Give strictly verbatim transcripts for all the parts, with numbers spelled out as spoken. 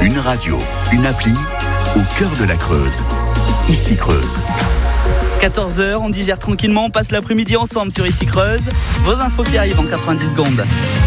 Une radio, une appli, au cœur de la Creuse. Ici Creuse. quatorze heures, on digère tranquillement, on passe l'après-midi ensemble sur Ici Creuse. Vos infos qui arrivent en quatre-vingt-dix secondes.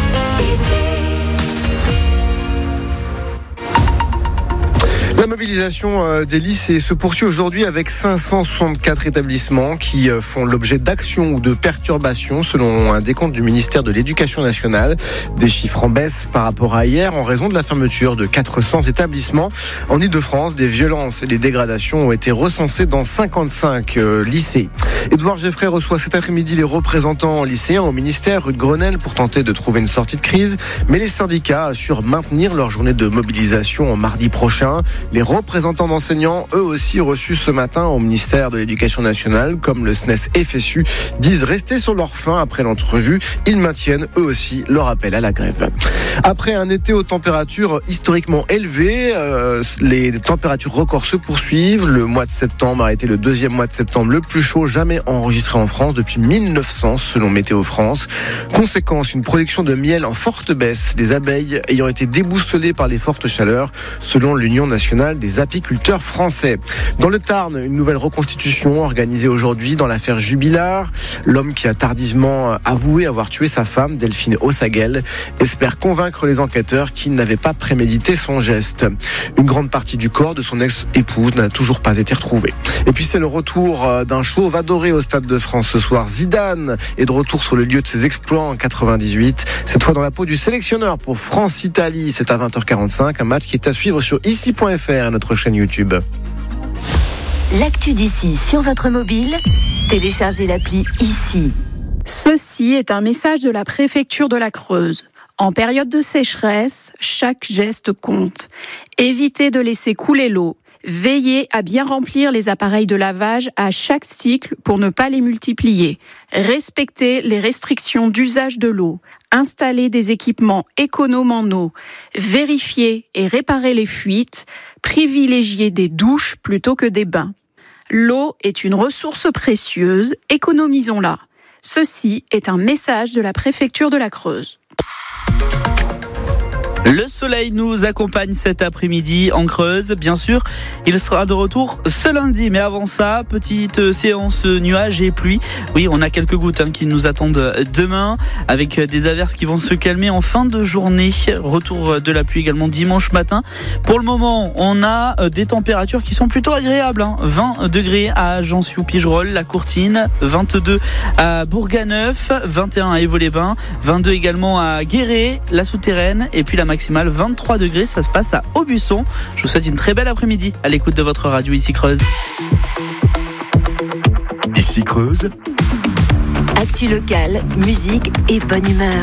La mobilisation des lycées se poursuit aujourd'hui avec cinq cent soixante-quatre établissements qui font l'objet d'actions ou de perturbations selon un décompte du ministère de l'Éducation nationale. Des chiffres en baisse par rapport à hier en raison de la fermeture de quatre cents établissements. En Ile-de-France, des violences et des dégradations ont été recensées dans cinquante-cinq lycées. Édouard Geffray reçoit cet après-midi les représentants lycéens au ministère rue de Grenelle pour tenter de trouver une sortie de crise. Mais les syndicats assurent maintenir leur journée de mobilisation en mardi prochain. Les représentants d'enseignants, eux aussi reçus ce matin au ministère de l'Éducation nationale, comme le S N E S F S U, disent rester sur leur faim après l'entrevue. Ils maintiennent eux aussi leur appel à la grève. Après un été aux températures historiquement élevées, euh, les températures records se poursuivent. Le mois de septembre a été le deuxième mois de septembre le plus chaud jamais enregistré en France depuis mille neuf cents selon Météo France. Conséquence, une production de miel en forte baisse, les abeilles ayant été déboussolées par les fortes chaleurs selon l'Union nationale des apiculteurs français. Dans le Tarn, une nouvelle reconstitution organisée aujourd'hui dans l'affaire Jubilard. L'homme qui a tardivement avoué avoir tué sa femme, Delphine Ossaguel, espère convaincre les enquêteurs qu'il n'avait pas prémédité son geste. Une grande partie du corps de son ex-épouse n'a toujours pas été retrouvée. Et puis c'est le retour d'un chauve adoré au Stade de France ce soir. Zidane est de retour sur le lieu de ses exploits en quatre-vingt-dix-huit. Cette fois dans la peau du sélectionneur pour France-Italie. C'est à vingt heures quarante-cinq, un match qui est à suivre sur ici point f r et notre chaîne YouTube. L'actu d'ici sur votre mobile, téléchargez l'appli Ici. Ceci est un message de la préfecture de la Creuse. En période de sécheresse, chaque geste compte. Évitez de laisser couler l'eau. Veillez à bien remplir les appareils de lavage à chaque cycle pour ne pas les multiplier. Respectez les restrictions d'usage de l'eau. Installez des équipements économes en eau. Vérifiez et réparez les fuites. Privilégiez des douches plutôt que des bains. L'eau est une ressource précieuse, économisons-la. Ceci est un message de la préfecture de la Creuse. Le soleil nous accompagne cet après-midi en Creuse. Bien sûr, il sera de retour ce lundi. Mais avant ça, petite séance nuages et pluie. Oui, on a quelques gouttes hein, qui nous attendent demain, avec des averses qui vont se calmer en fin de journée. Retour de la pluie également dimanche matin. Pour le moment, on a des températures qui sont plutôt agréables. Hein. vingt degrés à Jansiou-Pigerolles, la Courtine, vingt-deux à Bourganeuf, vingt et un à Évaux-les-Bains, vingt-deux également à Guéret, la Souterraine, et puis la maximale vingt-trois degrés, ça se passe à Aubusson. Je vous souhaite une très belle après-midi à l'écoute de votre radio Ici Creuse. Ici Creuse. Actu locale, musique et bonne humeur.